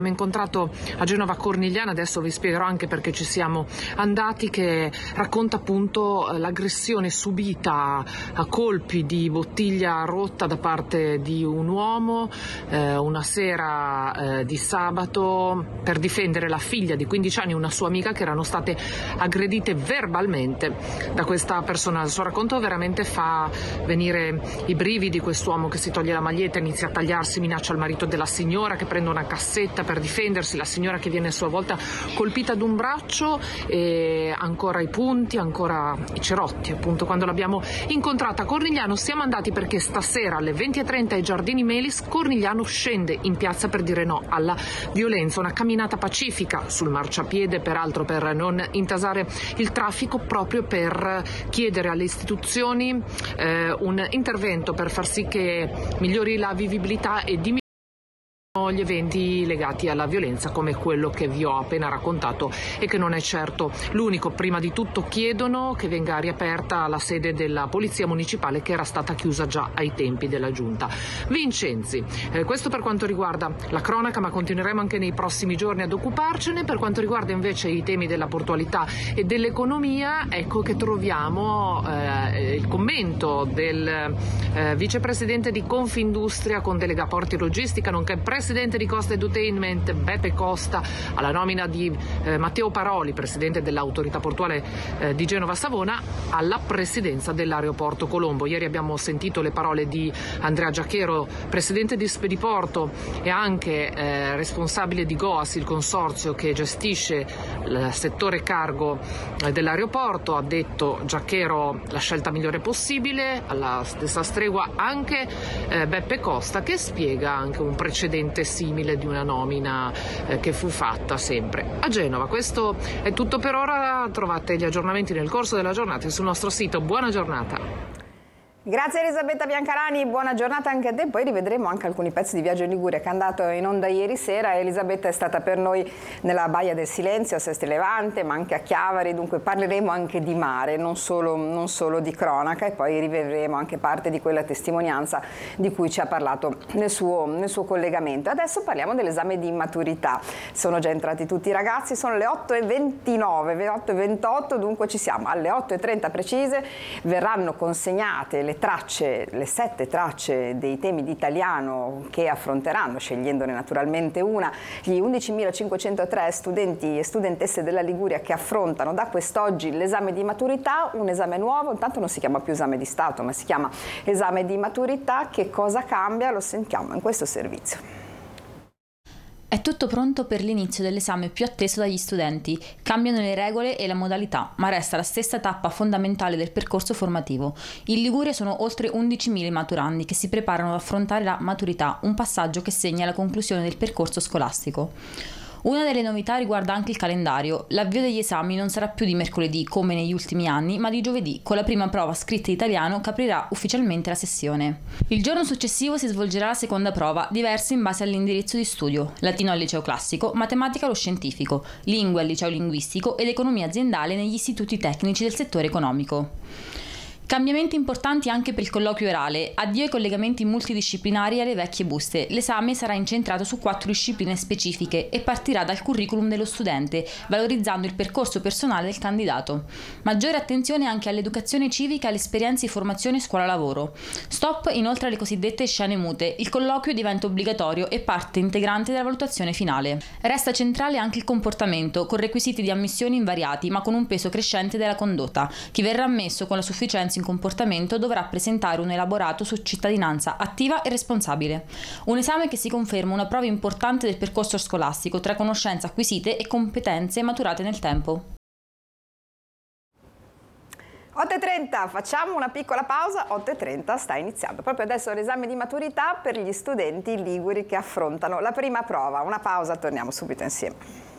Abbiamo incontrato a Genova Cornigliano, adesso vi spiegherò anche perché ci siamo andati, che racconta appunto l'aggressione subita a colpi di bottiglia rotta da parte di un uomo una sera di sabato per difendere la figlia di 15 anni e una sua amica che erano state aggredite verbalmente da questa persona. Il suo racconto veramente fa venire i brividi. Quest'uomo che si toglie la maglietta, inizia a tagliarsi, minaccia il marito della signora che prende una cassetta per difendersi, la signora che viene a sua volta colpita ad un braccio e ancora i punti, ancora i cerotti. Appunto, quando l'abbiamo incontrata a Cornigliano siamo andati perché stasera alle 20:30 ai Giardini Melis Cornigliano scende in piazza per dire no alla violenza, una camminata pacifica sul marciapiede, peraltro per non intasare il traffico, proprio per chiedere alle istituzioni un intervento per far sì che migliori la vivibilità e diminuisca gli eventi legati alla violenza come quello che vi ho appena raccontato e che non è certo l'unico. Prima di tutto chiedono che venga riaperta la sede della Polizia Municipale che era stata chiusa già ai tempi della Giunta Vincenzi. Questo per quanto riguarda la cronaca, ma continueremo anche nei prossimi giorni ad occuparcene. Per quanto riguarda invece i temi della portualità e dell'economia, ecco che troviamo il commento del vicepresidente di Confindustria con delega porti e logistica, nonché presidente di Costa Edutainment Beppe Costa, alla nomina di Matteo Paroli, presidente dell'autorità portuale di Genova Savona, alla presidenza dell'aeroporto Colombo. Ieri abbiamo sentito le parole di Andrea Giachero, presidente di Spediporto e anche responsabile di GOAS, il consorzio che gestisce il settore cargo dell'aeroporto. Ha detto Giachero la scelta migliore possibile, alla stessa stregua anche Beppe Costa, che spiega anche un precedente simile di una nomina che fu fatta sempre a Genova. Questo è tutto per ora, trovate gli aggiornamenti nel corso della giornata sul nostro sito. Buona giornata. Grazie Elisabetta Biancarani, buona giornata anche a te. Poi rivedremo anche alcuni pezzi di Viaggio in Liguria che è andato in onda ieri sera. Elisabetta è stata per noi nella Baia del Silenzio, a Sesti Levante, ma anche a Chiavari, dunque parleremo anche di mare, non solo di cronaca, e poi rivedremo anche parte di quella testimonianza di cui ci ha parlato nel suo collegamento. Adesso parliamo dell'esame di maturità. Sono già entrati tutti i ragazzi, sono le 8:29, 8:28, dunque ci siamo. Alle 8:30 precise verranno consegnate le 7 tracce dei temi di italiano che affronteranno, scegliendone naturalmente una, gli 11.503 studenti e studentesse della Liguria che affrontano da quest'oggi l'esame di maturità, un esame nuovo. Intanto non si chiama più esame di Stato, ma si chiama esame di maturità. Che cosa cambia? Lo sentiamo in questo servizio. È tutto pronto per l'inizio dell'esame più atteso dagli studenti. Cambiano le regole e la modalità, ma resta la stessa tappa fondamentale del percorso formativo. In Liguria sono oltre 11.000 i maturandi che si preparano ad affrontare la maturità, un passaggio che segna la conclusione del percorso scolastico. Una delle novità riguarda anche il calendario. L'avvio degli esami non sarà più di mercoledì come negli ultimi anni, ma di giovedì, con la prima prova scritta in italiano che aprirà ufficialmente la sessione. Il giorno successivo si svolgerà la seconda prova, diversa in base all'indirizzo di studio: latino al liceo classico, matematica allo scientifico, lingue al liceo linguistico ed economia aziendale negli istituti tecnici del settore economico. Cambiamenti importanti anche per il colloquio orale. Addio ai collegamenti multidisciplinari e alle vecchie buste. L'esame sarà incentrato su 4 discipline specifiche e partirà dal curriculum dello studente, valorizzando il percorso personale del candidato. Maggiore attenzione anche all'educazione civica e alle esperienze di formazione scuola-lavoro. Stop inoltre alle cosiddette scene mute. Il colloquio diventa obbligatorio e parte integrante della valutazione finale. Resta centrale anche il comportamento, con requisiti di ammissione invariati, ma con un peso crescente della condotta. Chi verrà ammesso con la sufficienza in comportamento dovrà presentare un elaborato su cittadinanza attiva e responsabile. Un esame che si conferma una prova importante del percorso scolastico tra conoscenze acquisite e competenze maturate nel tempo. 8:30, facciamo una piccola pausa. 8:30 sta iniziando proprio adesso l'esame di maturità per gli studenti liguri che affrontano la prima prova. Una pausa, torniamo subito insieme.